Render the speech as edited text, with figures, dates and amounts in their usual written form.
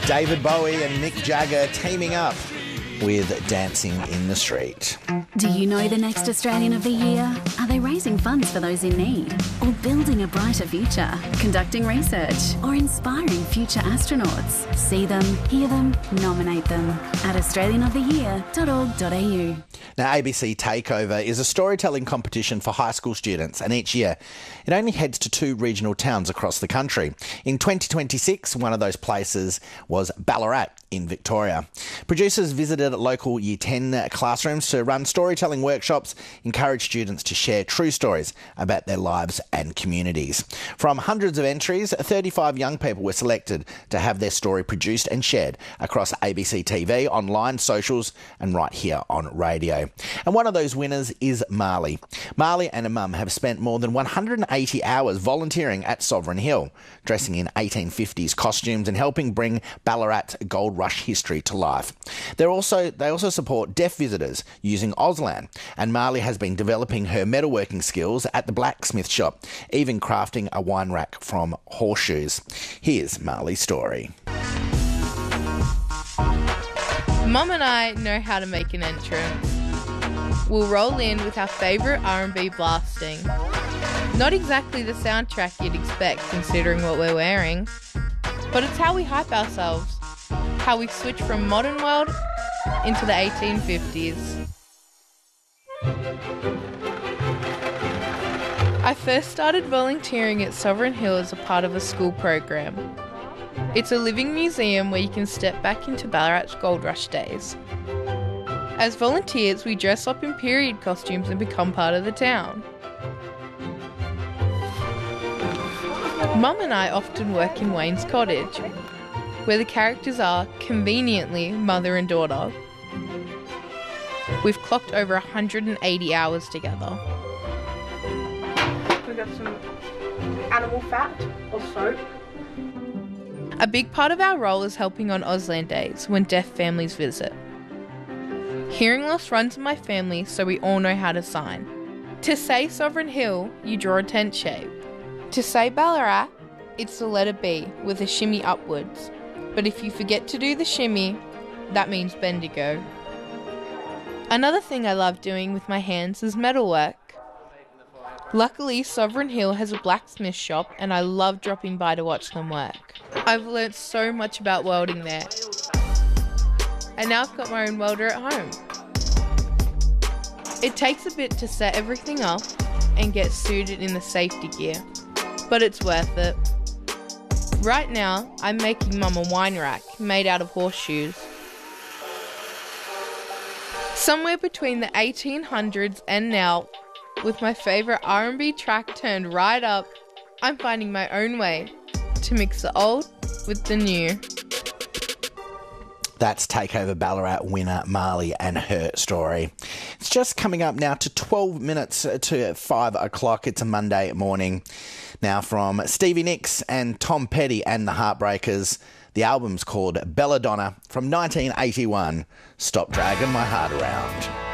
David Bowie and Mick Jagger teaming up with Dancing in the Street. Do you know the next Australian of the Year? Are they raising funds for those in need? Or building a brighter future? Conducting research? Or inspiring future astronauts? See them, hear them, nominate them at australianoftheyear.org.au. Now, ABC Takeover is a storytelling competition for high school students, and each year it only heads to 2 regional towns across the country. In 2026, one of those places was Ballarat in Victoria. Producers visited local Year 10 classrooms to run storytelling workshops, encourage students to share true stories about their lives and communities. From hundreds of entries, 35 young people were selected to have their story produced and shared across ABC TV, online, socials, and right here on radio. And one of those winners is Marley. Marley and her mum have spent more than 180 hours volunteering at Sovereign Hill, dressing in 1850s costumes and helping bring Ballarat's Gold Rush history to life. They also support deaf visitors using Auslan, and Marley has been developing her metalworking skills at the blacksmith shop, even crafting a wine rack from horseshoes. Here's Marley's story. Mum and I know how to make an entrance. We'll roll in with our favourite R&B blasting. Not exactly the soundtrack you'd expect considering what we're wearing, but it's how we hype ourselves, how we switch from modern world into the 1850s. I first started volunteering at Sovereign Hill as a part of a school program. It's a living museum where you can step back into Ballarat's Gold Rush days. As volunteers, we dress up in period costumes and become part of the town. Mum and I often work in Wayne's Cottage, where the characters are, conveniently, mother and daughter. We've clocked over 180 hours together. We've got some animal fat or soap. A big part of our role is helping on Auslan days when deaf families visit. Hearing loss runs in my family, so we all know how to sign. To say Sovereign Hill, you draw a tent shape. To say Ballarat, it's the letter B with a shimmy upwards. But if you forget to do the shimmy, that means Bendigo. Another thing I love doing with my hands is metalwork. Luckily, Sovereign Hill has a blacksmith shop and I love dropping by to watch them work. I've learnt so much about welding there. And now I've got my own welder at home. It takes a bit to set everything up and get suited in the safety gear, but it's worth it. Right now, I'm making Mum a wine rack made out of horseshoes. Somewhere between the 1800s and now, with my favourite R&B track turned right up, I'm finding my own way to mix the old with the new. That's Takeover Ballarat winner Marley and her story. It's just coming up now to 12 minutes to 5 o'clock. It's a Monday morning. Now from Stevie Nicks and Tom Petty and the Heartbreakers, the album's called Belladonna from 1981. Stop Dragging My Heart Around.